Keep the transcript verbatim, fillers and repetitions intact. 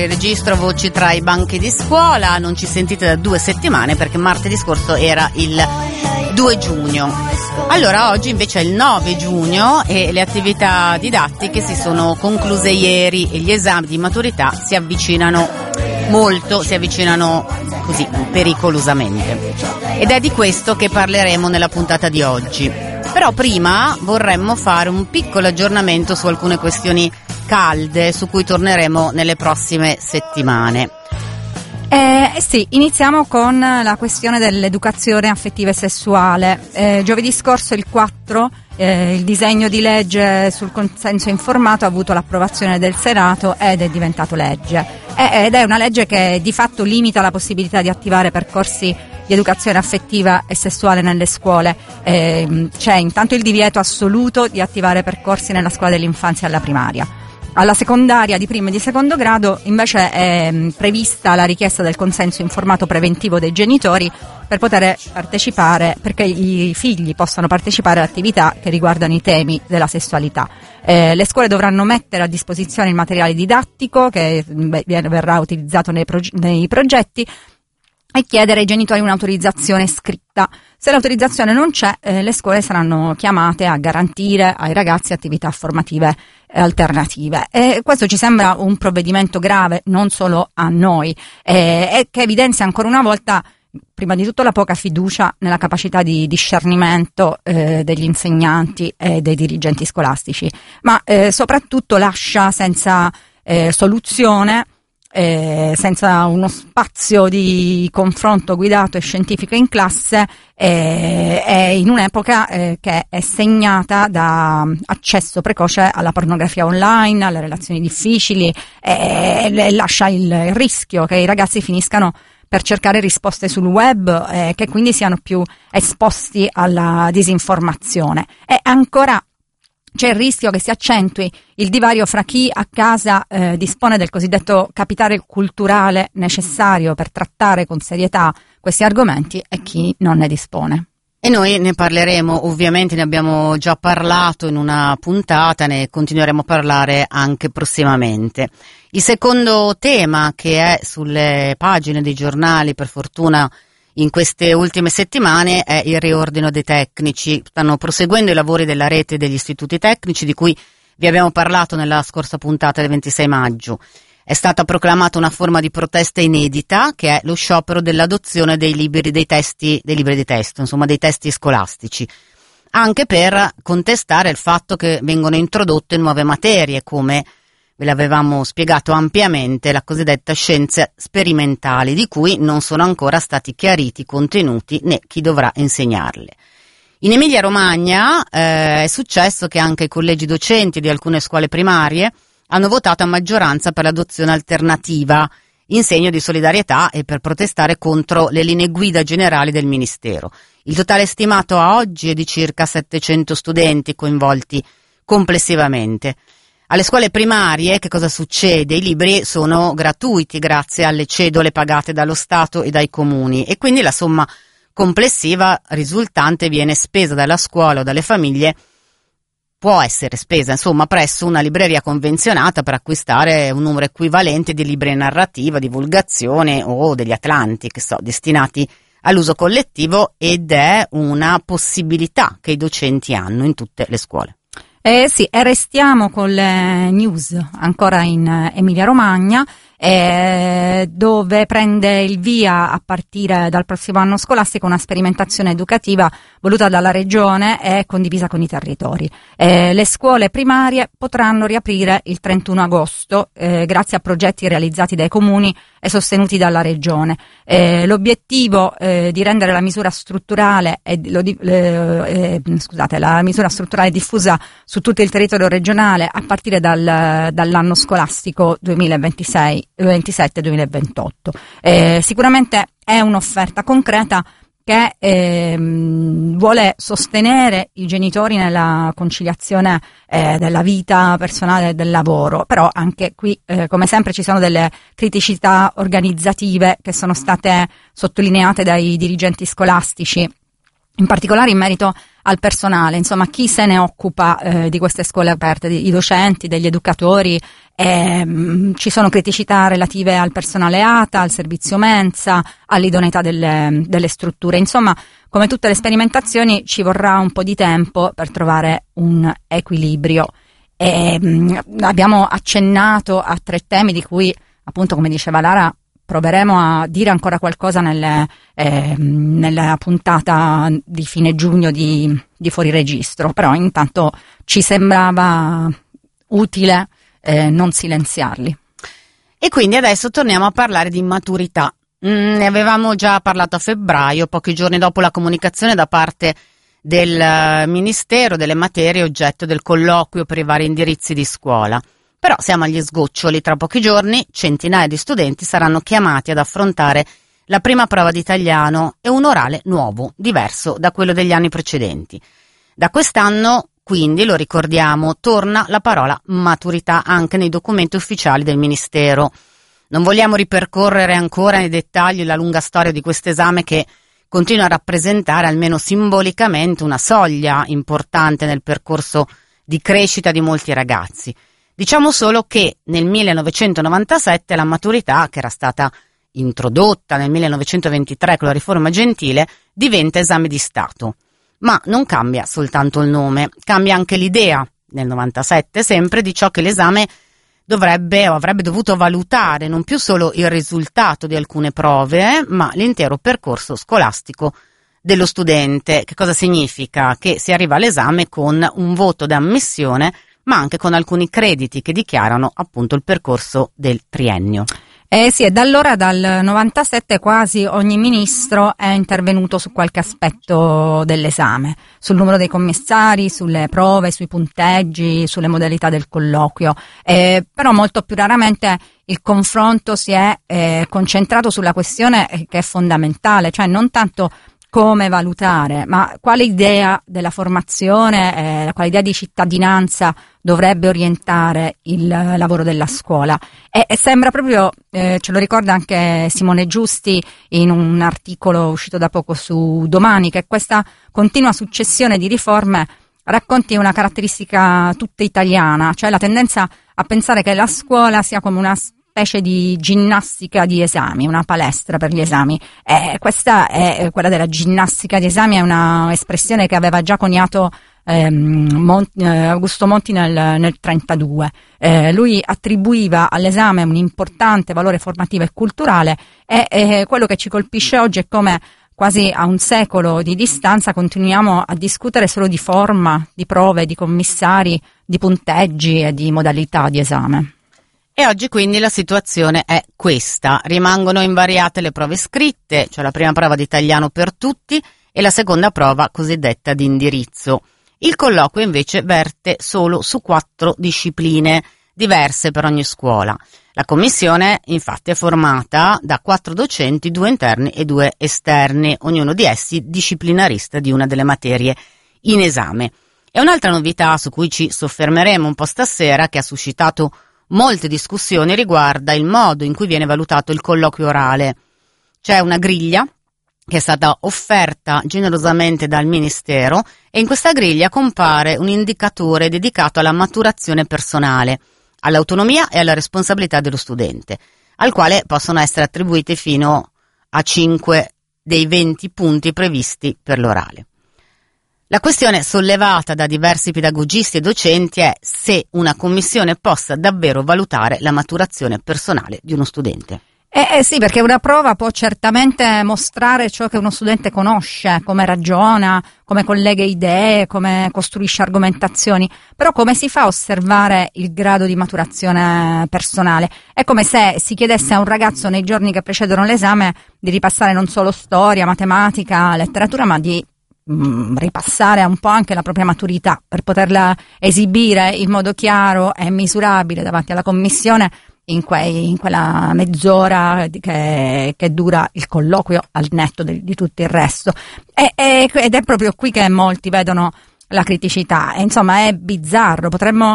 Registro voci tra i banchi di scuola, non ci sentite da due settimane perché martedì scorso era il due giugno. Allora oggi invece è il nove giugno e le attività didattiche si sono concluse ieri e gli esami di maturità si avvicinano molto, si avvicinano così pericolosamente. Ed è di questo che parleremo nella puntata di oggi. Però prima vorremmo fare un piccolo aggiornamento su alcune questioni calde su cui torneremo nelle prossime settimane. Eh, sì, iniziamo con la questione dell'educazione affettiva e sessuale. Eh, giovedì scorso, il quattro, eh, il disegno di legge sul consenso informato ha avuto l'approvazione del Senato ed è diventato legge. Eh, ed è una legge che di fatto limita la possibilità di attivare percorsi di educazione affettiva e sessuale nelle scuole. Eh, c'è intanto il divieto assoluto di attivare percorsi nella scuola dell'infanzia e alla primaria. Alla secondaria di primo e di secondo grado invece è prevista la richiesta del consenso informato preventivo dei genitori per poter partecipare, perché i figli possano partecipare a attività che riguardano i temi della sessualità. Eh, le scuole dovranno mettere a disposizione il materiale didattico che beh, verrà utilizzato nei, proge- nei progetti e chiedere ai genitori un'autorizzazione scritta. Se l'autorizzazione non c'è, eh, le scuole saranno chiamate a garantire ai ragazzi attività formative eh, alternative. E questo ci sembra un provvedimento grave, non solo a noi, eh, e che evidenzia ancora una volta, prima di tutto, la poca fiducia nella capacità di discernimento eh, degli insegnanti e dei dirigenti scolastici, ma eh, soprattutto lascia senza eh, soluzione, Eh, senza uno spazio di confronto guidato e scientifico in classe, eh, è in un'epoca eh, che è segnata da accesso precoce alla pornografia online, alle relazioni difficili, e eh, lascia il, il rischio che i ragazzi finiscano per cercare risposte sul web e eh, che quindi siano più esposti alla disinformazione. E ancora c'è il rischio che si accentui il divario fra chi a casa eh, dispone del cosiddetto capitale culturale necessario per trattare con serietà questi argomenti e chi non ne dispone. E noi ne parleremo, ovviamente ne abbiamo già parlato in una puntata, ne continueremo a parlare anche prossimamente. Il secondo tema che è sulle pagine dei giornali, per fortuna, in queste ultime settimane è il riordino dei tecnici. Stanno proseguendo i lavori della rete degli istituti tecnici di cui vi abbiamo parlato nella scorsa puntata del ventisei maggio. È stata proclamata una forma di protesta inedita che è lo sciopero dell'adozione dei libri dei testi, dei libri di testo, insomma dei testi scolastici, anche per contestare il fatto che vengono introdotte nuove materie come, ve l'avevamo spiegato ampiamente, la cosiddetta scienze sperimentali, di cui non sono ancora stati chiariti i contenuti né chi dovrà insegnarle. In Emilia-Romagna eh, è successo che anche i collegi docenti di alcune scuole primarie hanno votato a maggioranza per l'adozione alternativa, in segno di solidarietà e per protestare contro le linee guida generali del Ministero. Il totale stimato a oggi è di circa settecento studenti coinvolti complessivamente. Alle scuole primarie che cosa succede? I libri sono gratuiti grazie alle cedole pagate dallo Stato e dai comuni e quindi la somma complessiva risultante viene spesa dalla scuola o dalle famiglie, può essere spesa insomma presso una libreria convenzionata per acquistare un numero equivalente di libri narrativa, divulgazione o degli atlanti, che so, destinati all'uso collettivo, ed è una possibilità che i docenti hanno in tutte le scuole. Eh sì, e restiamo con le news ancora in Emilia-Romagna, eh, dove prende il via a partire dal prossimo anno scolastico una sperimentazione educativa voluta dalla Regione e condivisa con i territori. Eh, le scuole primarie potranno riaprire il trentuno agosto eh, grazie a progetti realizzati dai comuni e sostenuti dalla Regione. Eh, l'obiettivo eh, di rendere la misura strutturale e lo di, eh, eh, scusate, la misura strutturale diffusa su tutto il territorio regionale a partire dal, dall'anno scolastico duemilaventisei ventisette duemilaventotto. Eh, sicuramente è un'offerta concreta che eh, vuole sostenere i genitori nella conciliazione eh, della vita personale e del lavoro, però anche qui eh, come sempre ci sono delle criticità organizzative che sono state sottolineate dai dirigenti scolastici, in particolare in merito al personale, insomma chi se ne occupa eh, di queste scuole aperte, i docenti, degli educatori. Eh, ci sono criticità relative al personale A T A, al servizio mensa, all'idoneità delle, delle strutture. Insomma, come tutte le sperimentazioni ci vorrà un po' di tempo per trovare un equilibrio. E, mh, abbiamo accennato a tre temi di cui, appunto, come diceva Lara, proveremo a dire ancora qualcosa nelle, eh, nella puntata di fine giugno di, di Fuori Registro, però intanto ci sembrava utile eh, non silenziarli. E quindi adesso torniamo a parlare di maturità. Mm, ne avevamo già parlato a febbraio, pochi giorni dopo la comunicazione da parte del Ministero delle materie oggetto del colloquio per i vari indirizzi di scuola. Però siamo agli sgoccioli, tra pochi giorni centinaia di studenti saranno chiamati ad affrontare la prima prova di italiano e un orale nuovo, diverso da quello degli anni precedenti. Da quest'anno, quindi, lo ricordiamo, torna la parola maturità anche nei documenti ufficiali del Ministero. Non vogliamo ripercorrere ancora nei dettagli la lunga storia di questo esame che continua a rappresentare, almeno simbolicamente, una soglia importante nel percorso di crescita di molti ragazzi. Diciamo solo che nel millenovecentonovantasette la maturità, che era stata introdotta nel millenovecentoventitré con la riforma gentile, diventa esame di Stato. Ma non cambia soltanto il nome, cambia anche l'idea, nel novantasette sempre, di ciò che l'esame dovrebbe o avrebbe dovuto valutare, non più solo il risultato di alcune prove, eh, ma l'intero percorso scolastico dello studente. Che cosa significa? Che si arriva all'esame con un voto d'ammissione, ma anche con alcuni crediti che dichiarano appunto il percorso del triennio. Eh sì, e da allora, dal novantasette, quasi ogni ministro è intervenuto su qualche aspetto dell'esame, sul numero dei commissari, sulle prove, sui punteggi, sulle modalità del colloquio, eh, però molto più raramente il confronto si è eh, concentrato sulla questione che è fondamentale, cioè non tanto come valutare, ma quale idea della formazione, eh, quale idea di cittadinanza dovrebbe orientare il lavoro della scuola. E, e sembra proprio, eh, ce lo ricorda anche Simone Giusti in un articolo uscito da poco su Domani, che questa continua successione di riforme racconti una caratteristica tutta italiana, cioè la tendenza a pensare che la scuola sia come una specie di ginnastica di esami, una palestra per gli esami. Eh, questa è quella della ginnastica di esami, è una espressione che aveva già coniato ehm, Mon- eh, Augusto Monti nel, nel trentadue. Eh, lui attribuiva all'esame un importante valore formativo e culturale e eh, quello che ci colpisce oggi è come quasi a un secolo di distanza continuiamo a discutere solo di forma, di prove, di commissari, di punteggi e di modalità di esame. E oggi quindi la situazione è questa: rimangono invariate le prove scritte, cioè la prima prova di italiano per tutti e la seconda prova cosiddetta di indirizzo. Il colloquio invece verte solo su quattro discipline diverse per ogni scuola. La commissione infatti è formata da quattro docenti, due interni e due esterni, ognuno di essi disciplinarista di una delle materie in esame. E un'altra novità su cui ci soffermeremo un po' stasera, che ha suscitato molte discussioni, riguarda il modo in cui viene valutato il colloquio orale. C'è una griglia che è stata offerta generosamente dal Ministero e in questa griglia compare un indicatore dedicato alla maturazione personale, all'autonomia e alla responsabilità dello studente, al quale possono essere attribuiti fino a cinque dei venti punti previsti per l'orale. La questione sollevata da diversi pedagogisti e docenti è se una commissione possa davvero valutare la maturazione personale di uno studente. Eh, eh sì, perché una prova può certamente mostrare ciò che uno studente conosce, come ragiona, come collega idee, come costruisce argomentazioni, però come si fa a osservare il grado di maturazione personale? È come se si chiedesse a un ragazzo nei giorni che precedono l'esame di ripassare non solo storia, matematica, letteratura, ma di mh, ripassare un po' anche la propria maturità per poterla esibire in modo chiaro e misurabile davanti alla commissione in, quei, in quella mezz'ora che, che dura il colloquio, al netto di, di tutto il resto. E, e, ed è proprio qui che molti vedono la criticità. E, insomma, è bizzarro. Potremmo